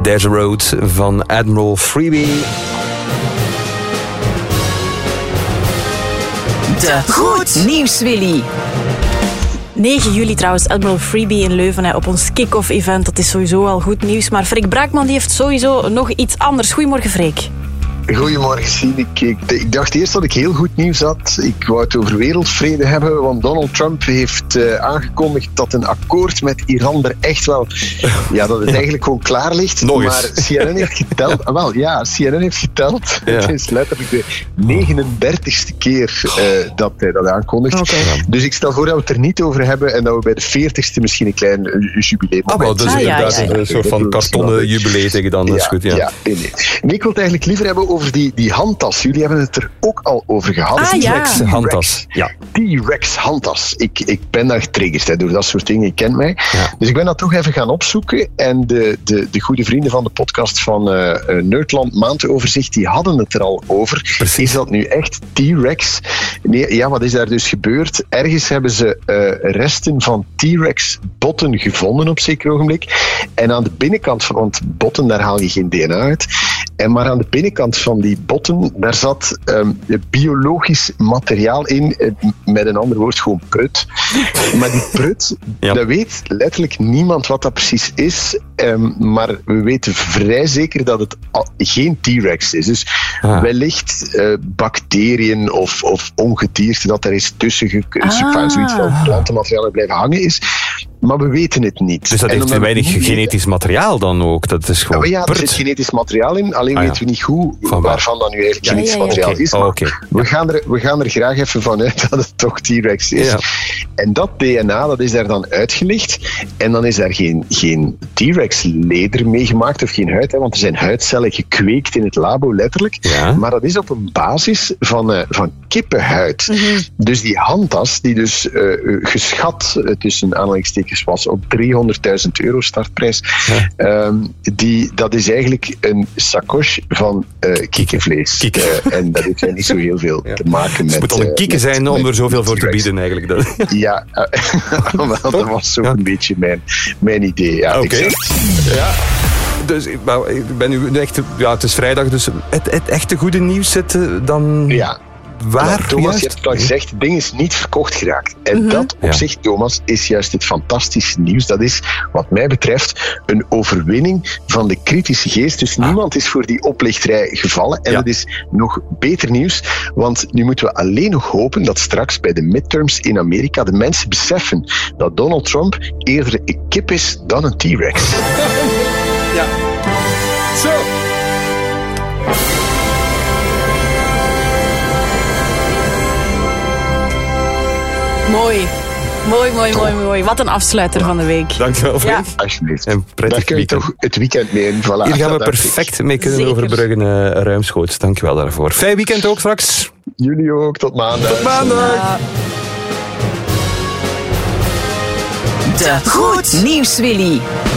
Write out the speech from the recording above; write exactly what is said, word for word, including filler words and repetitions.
There's a Road van Admiral Freebie. De Goed Nieuws Willy. negen juli trouwens, Admiral Freebie in Leuven hè, op ons kick-off event. Dat is sowieso al goed nieuws. Maar Freek Braakman die heeft sowieso nog iets anders. Goedemorgen, Freek. Goedemorgen, Sien. Ik, ik, ik dacht eerst dat ik heel goed nieuws had. Ik wou het over wereldvrede hebben, want Donald Trump heeft uh, aangekondigd dat een akkoord met Iran er echt wel... Ja, dat het ja. eigenlijk gewoon klaar ligt. Nog maar eens. C N N heeft geteld... Ja. Wel, ja, C N N heeft geteld. Ja. Het is letterlijk de negenendertigste keer uh, dat hij dat aankondigt. Okay. Ja. Dus ik stel voor dat we het er niet over hebben en dat we bij de veertigste misschien een klein uh, jubileum hebben. Ah, dat is inderdaad ah, ja, ja, ja. een soort van kartonnen jubilee tegen dan. Dat is goed, ja. ja nee, nee. nee, ik wil het eigenlijk liever hebben over die, die handtas. Jullie hebben het er ook al over gehad. Ah, T-Rex ja. handtas. Ja. T-Rex handtas. Ik, ik ben daar getriggerd hè, door dat soort dingen. Je kent mij. Ja. Dus ik ben dat toch even gaan opzoeken. En de, de, de goede vrienden van de podcast van uh, Nerdland Maandoverzicht, die hadden het er al over. Precies. Is dat nu echt T-Rex? Nee, ja, wat is daar dus gebeurd? Ergens hebben ze uh, resten van T-Rex botten gevonden op zeker ogenblik. En aan de binnenkant van, want botten, daar haal je geen D N A uit. En maar aan de binnenkant van die botten, daar zat um, biologisch materiaal in, uh, met een ander woord gewoon prut. Maar die prut, ja. dat weet letterlijk niemand wat dat precies is, um, maar we weten vrij zeker dat het al, geen T-Rex is. Dus ah. wellicht uh, bacteriën of, of ongedierte dat er is tussen ge- ah. zoiets van plantenmateriaal blijven hangen is. Maar we weten het niet. Dus dat heeft te weinig genetisch materiaal dan ook? Dat is gewoon ja, er zit genetisch materiaal in, alleen ah, ja. weten we niet hoe, van waarvan dat nu eigenlijk ja, genetisch ja, ja, ja. materiaal okay. is. Oh, okay. we, gaan er, we gaan er graag even van uit dat het toch T-Rex is. Ja. En dat D N A, dat is daar dan uitgelicht. En dan is daar geen, geen T-Rex-leder mee gemaakt, of geen huid, hè, want er zijn huidcellen gekweekt in het labo, letterlijk. Ja. Maar dat is op een basis van, uh, van kippenhuid. Mm-hmm. Dus die handtas, die dus uh, geschat uh, tussen aanhalingstekens was op driehonderdduizend euro startprijs. Ja. Um, die, dat is eigenlijk een sacoche van uh, kikkervlees. Kiek. Uh, en dat heeft niet zo heel veel ja. te maken met... Het moet al een kikker zijn met, om er zoveel voor te bieden, eigenlijk. Dat. Ja, uh, wel, dat was zo ja. een beetje mijn, mijn idee. Ja, Oké. Okay. Ja. Dus maar, ik ben nu echt... Ja, het is vrijdag, dus het, het echte goede nieuws zit dan... Ja. Waar, ja, Thomas, juist? je hebt het al gezegd, het ding is niet verkocht geraakt. En mm-hmm. dat op ja. zich, Thomas, is juist het fantastische nieuws. Dat is, wat mij betreft, een overwinning van de kritische geest. Dus ah. niemand is voor die oplichterij gevallen. En ja. dat is nog beter nieuws, want nu moeten we alleen nog hopen dat straks bij de midterms in Amerika de mensen beseffen dat Donald Trump eerder een kip is dan een T-Rex. Ja. Zo. Mooi. Mooi, mooi, mooi, mooi. Wat een afsluiter van de week. Dankjewel, Frank. Ja. Alsjeblieft. En prettig daar kun je weekend. toch het weekend mee in. Voilà. Hier gaan we perfect mee kunnen Zeker. overbruggen, uh, ruimschoots. Dankjewel daarvoor. Fijn weekend ook straks. Jullie ook. Tot maandag. Tot maandag. Ja. De Goed Nieuws Willy.